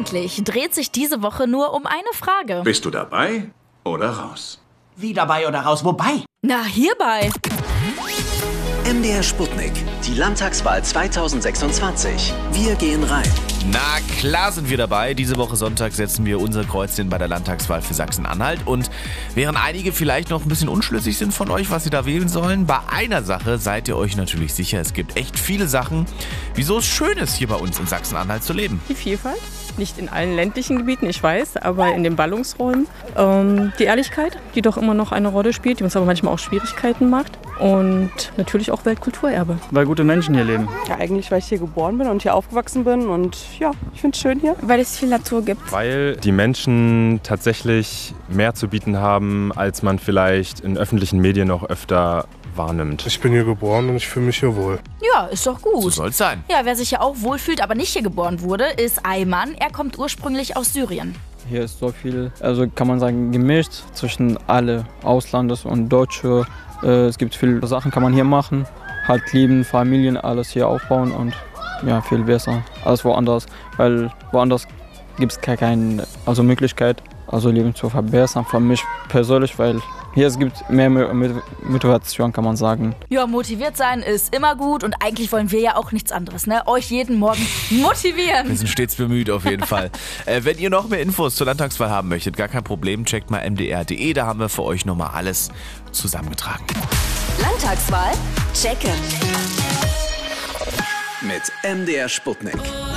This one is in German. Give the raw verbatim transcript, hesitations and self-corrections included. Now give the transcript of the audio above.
eigentlich dreht sich diese Woche nur um eine Frage. Bist du dabei oder raus? Wie dabei oder raus? Wobei? Na, hierbei. M D R Sputnik, die Landtagswahl zweitausendsechsundzwanzig. Wir gehen rein. Na klar sind wir dabei. Diese Woche Sonntag setzen wir unser Kreuzchen bei der Landtagswahl für Sachsen-Anhalt. Und während einige vielleicht noch ein bisschen unschlüssig sind von euch, was sie da wählen sollen, bei einer Sache seid ihr euch natürlich sicher. Es gibt echt viele Sachen, wieso es schön ist, hier bei uns in Sachsen-Anhalt zu leben. Die Vielfalt, nicht in allen ländlichen Gebieten, ich weiß, aber in den Ballungsräumen. Ähm, die Ehrlichkeit, die doch immer noch eine Rolle spielt, die uns aber manchmal auch Schwierigkeiten macht. Und natürlich auch Weltkulturerbe. Weil gute Menschen hier leben. Ja, eigentlich, weil ich hier geboren bin und hier aufgewachsen bin. Und ja, ich finde es schön hier. Weil es viel Natur gibt. Weil die Menschen tatsächlich mehr zu bieten haben, als man vielleicht in öffentlichen Medien noch öfter wahrnimmt. Ich bin hier geboren und ich fühle mich hier wohl. Ja, ist doch gut. So soll's sein. Ja, wer sich hier auch wohlfühlt, aber nicht hier geboren wurde, ist Ayman. Er kommt ursprünglich aus Syrien. Hier ist so viel, also kann man sagen, gemischt zwischen alle Auslandes und Deutsche. Es gibt viele Sachen, kann man hier machen. Halt lieben, Familien, alles hier aufbauen und ja, viel besser als woanders. Weil woanders gibt es keine also Möglichkeit, also Leben zu verbessern. Für mich persönlich, weil hier es gibt mehr Motivation, kann man sagen. Ja, motiviert sein ist immer gut und eigentlich wollen wir ja auch nichts anderes, ne? Euch jeden Morgen motivieren. Wir sind stets bemüht auf jeden Fall. Äh, wenn ihr noch mehr Infos zur Landtagswahl haben möchtet, gar kein Problem, checkt mal m d r punkt d e, da haben wir für euch nochmal alles zusammengetragen. Landtagswahl checken. Mit M D R Sputnik.